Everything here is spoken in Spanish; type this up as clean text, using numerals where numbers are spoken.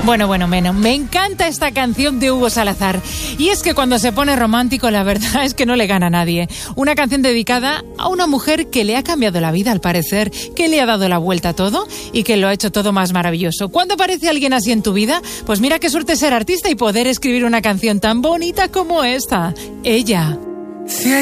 Bueno, me encanta esta canción de Hugo Salazar. Y es que cuando se pone romántico, la verdad es que no le gana a nadie. Una canción dedicada a una mujer que le ha cambiado la vida, al parecer, que le ha dado la vuelta a todo y que lo ha hecho todo más maravilloso. ¿Cuándo aparece alguien así en tu vida? Pues mira qué suerte ser artista y poder escribir una canción tan bonita como esta. Ella.